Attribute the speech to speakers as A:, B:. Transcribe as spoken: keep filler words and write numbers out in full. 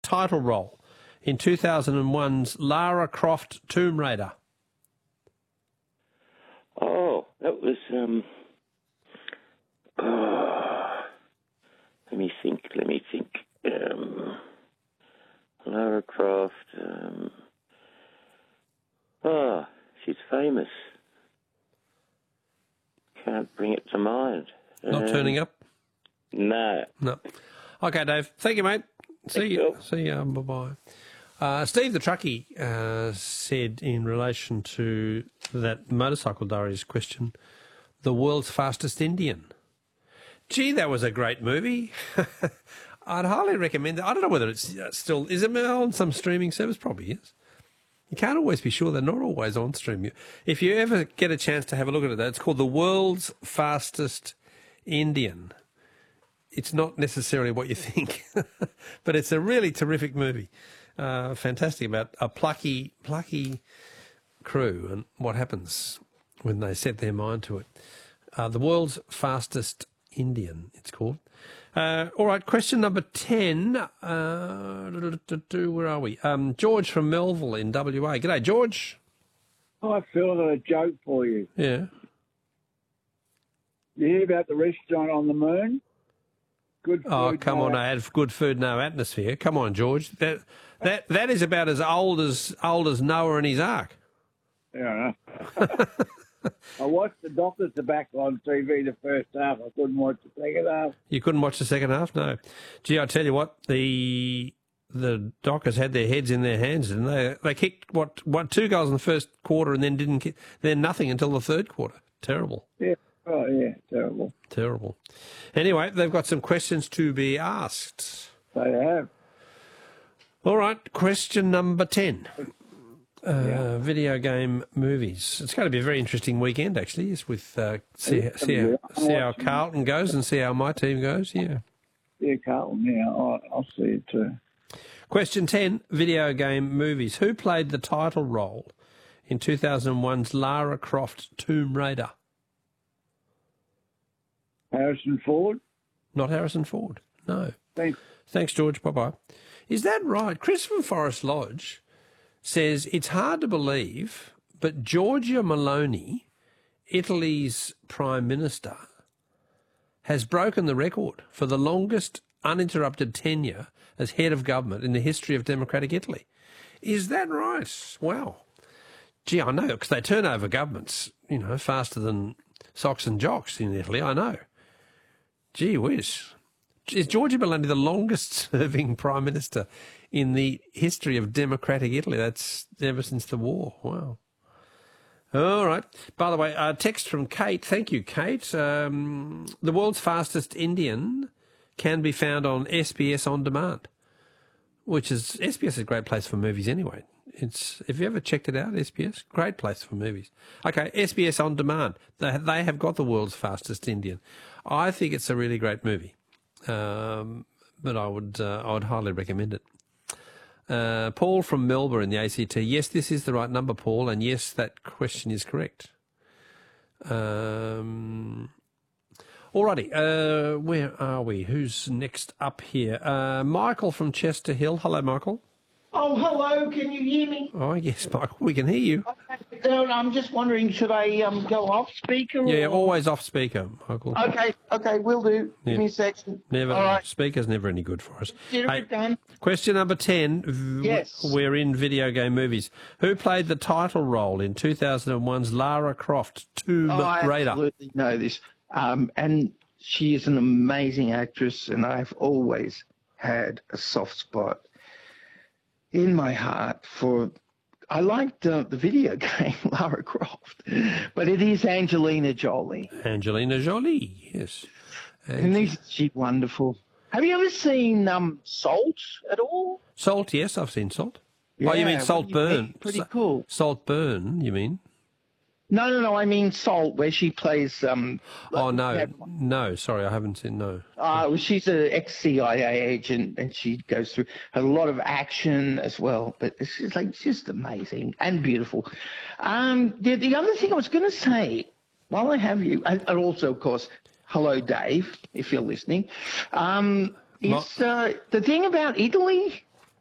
A: title role in two thousand one's Lara Croft Tomb Raider?
B: Oh, that was, um, oh, let me think, let me think. Um, Lara Croft, um, oh, she's famous. Can't bring it to mind.
A: Not
B: um,
A: turning up?
B: No.
A: No. Okay, Dave. Thank you, mate. See
B: Thank
A: you.
B: you.
A: See you. Bye-bye. Uh, Steve the Truckie uh, said in relation to that Motorcycle Diaries question, the world's fastest Indian. Gee, that was a great movie. I'd highly recommend it. I don't know whether it's still... Is it on some streaming service? Probably is. You can't always be sure. They're not always on stream. If you ever get a chance to have a look at it, it's called The World's Fastest Indian. It's not necessarily what you think, but it's a really terrific movie. Uh, fantastic about a plucky, plucky crew and what happens when they set their mind to it. Uh, the World's Fastest Indian, it's called. Uh, all right, question number ten. Uh, where are we? Um, George from Melville in W A. G'day, George.
C: I feel that a joke for you.
A: Yeah.
C: You hear about the restaurant on the moon? Good food.
A: Oh, come
C: no
A: on, I had good food, no atmosphere. Come on, George. That that that is about as old as old as Noah and his ark.
C: Yeah. I watched the Doctor's Tobacco on T V the first half. I couldn't watch the second half.
A: You couldn't watch the second half? No. Gee, I tell you what, the the Dockers had their heads in their hands, and they they kicked what what two goals in the first quarter, and then didn't kick, then nothing until the third quarter. Terrible.
C: Yeah. Oh yeah, terrible.
A: Terrible. Anyway, they've got some questions to be asked.
C: They have.
A: All right, question number ten. Uh,
C: Yeah.
A: Video game movies. It's going to be a very interesting weekend, actually. It's with uh, see, see, how, see how Carlton goes and see how my team goes. Yeah.
C: Yeah, Carlton. Yeah, I'll, I'll see it too.
A: Question ten. Video game movies. Who played the title role in two thousand one's Lara Croft Tomb Raider?
C: Harrison Ford.
A: Not Harrison Ford. No.
C: Thanks.
A: Thanks, George. Bye-bye. Is that right? Chris from Forest Lodge says it's hard to believe, but Giorgia Meloni, Italy's Prime Minister, has broken the record for the longest uninterrupted tenure as head of government in the history of democratic Italy. Is that right? Wow. Gee, I know, because they turn over governments, you know, faster than socks and jocks in Italy, I know. Gee whiz. Is Giorgia Meloni the longest-serving Prime Minister in the history of democratic Italy? That's ever since the war. Wow. All right. By the way, a text from Kate. Thank you, Kate. Um, the world's fastest Indian can be found on S B S On Demand, which is, S B S is a great place for movies anyway. It's, have you ever checked it out, S B S? Great place for movies. Okay, S B S On Demand. They, they have got the world's fastest Indian. I think it's a really great movie. Um, but I would uh, I would highly recommend it. Uh, Paul from Melbourne in the A C T. Yes, this is the right number, Paul, and yes, that question is correct. Um, alrighty, uh, where are we? Who's next up here? Uh, Michael from Chester Hill. Hello, Michael.
D: Oh, hello. Can you hear me?
A: Oh, yes, Michael, we can hear you.
D: Uh, I'm just wondering, should I um, go off speaker?
A: Yeah,
D: or...
A: always off speaker, Michael.
D: Okay, okay, will do.
A: Yeah.
D: Give me a second.
A: Never.
D: All right.
A: Speaker's never any good for us.
D: Get
A: Hey,
D: it done.
A: question number ten. V-
D: Yes.
A: We're in video game movies. Who played the title role in two thousand one's Lara Croft Tomb
D: Oh, I
A: Raider?
D: absolutely know this. Um, and she is an amazing actress, and I've always had a soft spot in my heart for... I liked uh, the video game Lara Croft, but it is Angelina Jolie.
A: Angelina Jolie, yes.
D: And isn't she wonderful? Have you ever seen um, Salt at all?
A: Salt, yes, I've seen Salt. Oh, you mean
D: Yeah,
A: Saltburn?
D: Pretty
A: Sa-
D: cool.
A: Saltburn, you mean?
D: No, no, no. I mean Salt, where she plays. Um,
A: Oh, no.
D: that-
A: No, sorry, I haven't seen, no.
D: Uh, well, she's an ex-C I A agent, and she goes through a lot of action as well. But it's just like just amazing and beautiful. Um, the, the other thing I was going to say, while I have you, and, and also, of course, hello, Dave, if you're listening, um, is uh, the thing about Italy.